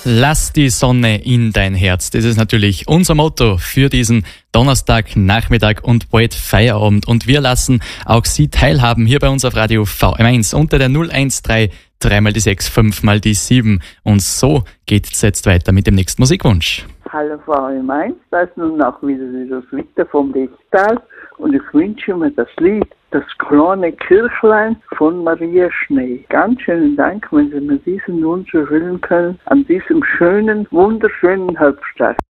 Lass die Sonne in dein Herz. Das ist natürlich unser Motto für diesen Donnerstag, Nachmittag und bald Feierabend. Und wir lassen auch Sie teilhaben hier bei uns auf Radio VM1 unter der 013 3 mal die 6, 5 mal die 7. Und so geht es jetzt weiter mit dem nächsten Musikwunsch. Hallo VM1, das ist nun auch wieder das Wetter vom Lichtal und ich wünsche mir das Lied Das kleine Kirchlein von Maria Schnee. Ganz schönen Dank, wenn Sie mir diesen Wunsch erfüllen können an diesem schönen, wunderschönen Herbsttag.